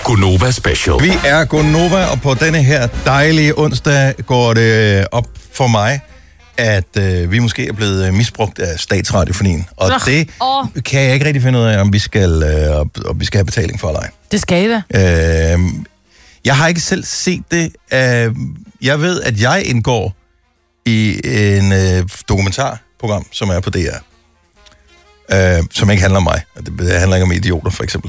Gonova Special. Vi er Gonova, og på denne her dejlige onsdag går det op for mig, at vi måske er blevet misbrugt af statsradiofonien. Og det kan jeg ikke rigtig finde ud af, om vi skal have betaling for eller ej. Det skal I da. Jeg har ikke selv set det. Jeg ved, at jeg indgår i en dokumentarprogram, som er på DR. Som ikke handler om mig. Det handler ikke om idioter, for eksempel.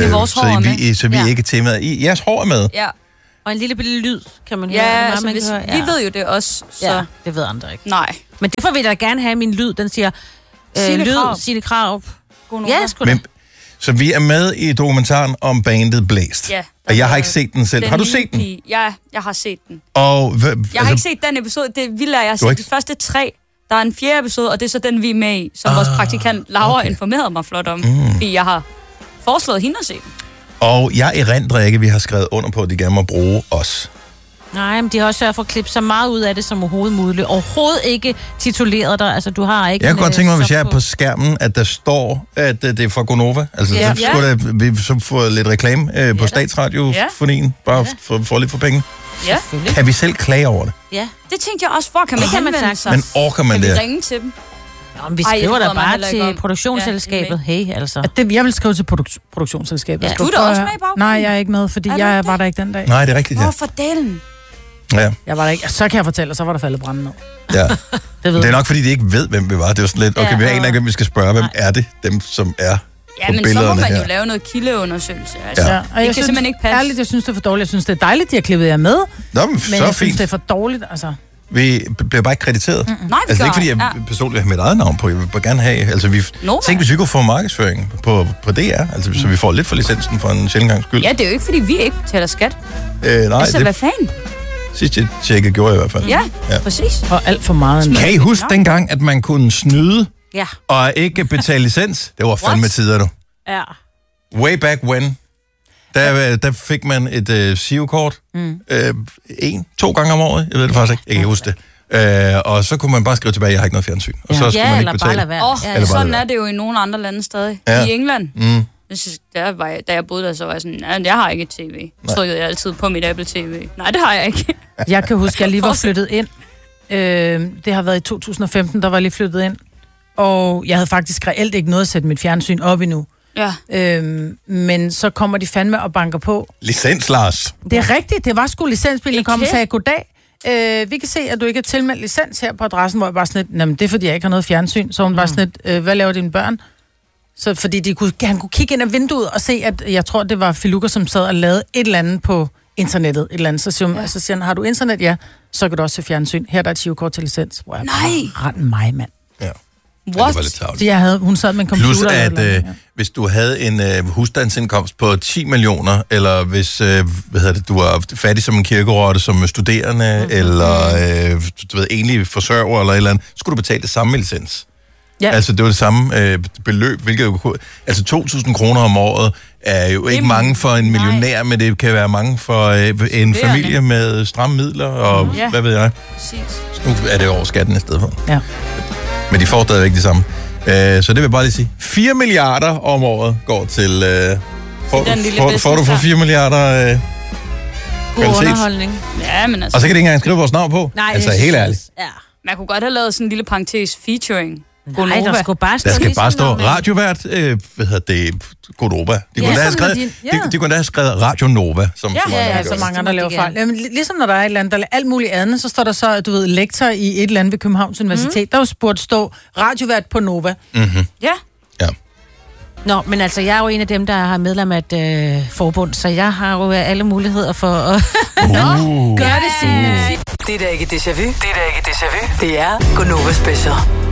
Så vi ikke er temaet i. Jeres hår er med. Ja. Og en lille bitte lyd, kan man høre. Ja, altså, vi ved jo det også. Så. Ja, det ved andre ikke. Nej. Men derfor vil jeg da gerne have min lyd. Den siger, Signe Krarup. Ja, sgu da. Så vi er med i dokumentaren om bandet Blæst. Ja. Og jeg har ikke set den selv. Har du set den? Ja, jeg har set den. Og jeg har ikke set den episode. Det er vildt, jeg har set de første 3. Der er en 4. episode, og det er så den, vi er med i, som vores praktikant Laura informerede mig flot om. Fordi jeg har foreslået hende at se den. Og jeg erindrer ikke, at vi har skrevet under på, at de gerne må bruge os. Nej, men de har også sørget for at klippe så meget ud af det som overhovedet muligt. Overhovedet ikke tituleret dig. Altså, du har ikke... Jeg kunne godt tænke mig, hvis jeg er på skærmen, at der står, at det er fra Gonova. Altså, så skulle vi så få lidt reklame på statsradiofonien, bare for at få lidt for penge. Ja. Kan vi selv klage over det? Ja. Det tænkte jeg også. Hvor kan man henvende sig? Men orker man det? Kan vi ringe til dem? Nå, vi skriver da bare til produktionsselskabet. Hey, altså. Jeg vil skrive til produktionsselskabet. Ja. Du er da også med i baggrunden? Nej, jeg er ikke med, fordi jeg var der ikke den dag. Nej, det er rigtigt, ja. Hvorfor delen? Ja. Jeg var der ikke. Så kan jeg fortælle, og så var der faldet branden ned. Ja. Det er nok, fordi de ikke ved, hvem vi var. Det er jo sådan lidt, okay, vi aner ikke, hvem vi skal spørge. Hvem er det? Dem, som er på billederne her. Ja, men så må man jo lave noget kildeundersøgelse. Altså. Ja. Og det kan simpelthen ikke passe. Ærligt, jeg synes, det er for dårligt. Jeg synes, det er dejligt, de har klippet jer med. Nå, men så jeg synes, det er for dårligt, altså. Vi bliver bare ikke krediteret. Nej, altså, det er ikke, fordi jeg personligt vil have mit eget navn på. Jeg vil bare gerne have... Altså, tænk, hvis vi kunne få markedsføring på DR. Altså, så vi får lidt for licensen for en sjældent gang skyld. Ja, det er jo ikke, fordi vi ikke betaler skat. Nej, altså, hvad fanden? Sidst jeg tjekkede, gjorde jeg i hvert fald. Ja, præcis. Og alt for meget. Kan I huske dengang, at man kunne snyde og ikke betale licens? Det var fandme tider, du. Ja. Way back when. Der fik man et SIO-kort 1-2 gange om året. Jeg ved det faktisk ikke. Jeg kan ikke huske det. Og så kunne man bare skrive tilbage, jeg har ikke noget fjernsyn. Og så skulle man ikke betale. Sådan er det jo i nogle andre lande stadig. Ja. I England. Da jeg boede der, så var jeg sådan, jeg har ikke et tv. Så trykkede jeg altid på mit Apple TV. Nej, det har jeg ikke. Jeg kan huske, at jeg lige var flyttet ind. Det har været i 2015, der var jeg lige flyttet ind. Og jeg havde faktisk reelt ikke noget at sætte mit fjernsyn op endnu. Ja. Men så kommer de fandme og banker på. Licens, Lars. Det er rigtigt, det var sgu licensbilen, der kom og sagde, goddag. Vi kan se, at du ikke er tilmeldt licens her på adressen, hvor jeg bare sådan lidt, det er fordi, jeg ikke har noget fjernsyn. Så hun bare sådan lidt, hvad laver dine børn? Så fordi han kunne kigge ind ad vinduet og se, at jeg tror, det var Filuka, som sad og lavede et eller andet på internettet. Et eller andet. Så siger han, har du internet? Ja, så kan du også se fjernsyn. Her der er et 20-kort til licens. Nej! Ret mig, mand. Ja. What? Det var lidt tavligt. Hun sad med en computer. Plus, at hvis du havde en husstandsindkomst på 10 millioner, eller hvis du var fattig som en kirkerotte, som studerende, eller enlig forsørger, eller et eller andet, så skulle du betale det samme licens. Ja. Altså, det var det samme beløb, hvilket jo... Altså, 2.000 kroner om året er jo ikke mange for en millionær, men det kan være mange for en familie med stramme midler, og hvad ved jeg. Præcis. Nu er det over skatten i stedet for. Ja. Men de får stadigvæk det samme. Så det vil jeg bare lige sige. 4 milliarder om året går til... Får du for 4 milliarder... God underholdning. Ja, men altså... Og så kan de ikke engang skrive vores navn på. Nej, altså, helt ærligt. Ja. Man kunne godt have lavet sådan en lille parentes featuring. Nej, der skulle bare stå der skal ligesom bare stå radiovært, Gonova. De kunne da have skrevet Radio Nova, som så mange andre laver fejl. Jamen, ligesom når der er et eller andet, der er alt muligt andet, så står der så, du ved, lektor i et eller andet ved Københavns Universitet, der jo spurgt stå radiovært på Nova. Mm-hmm. Ja. Nå, men altså, jeg er jo en af dem, der har medlem af et forbund, så jeg har jo alle muligheder for at gøre det, Signe. Det er da ikke déjà vu. Det er Gonova Special.